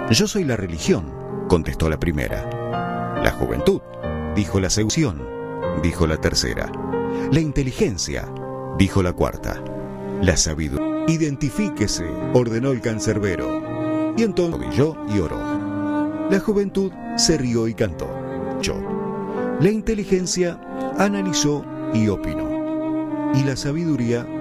Yo soy la religión, contestó la primera. La juventud, dijo la segunda, dijo la tercera. La inteligencia, dijo la cuarta. La sabiduría. Identifíquese, ordenó el cancerbero. Y entonces arrodilló y oró. La juventud se rió y cantó. La inteligencia analizó y opinó. Y la sabiduría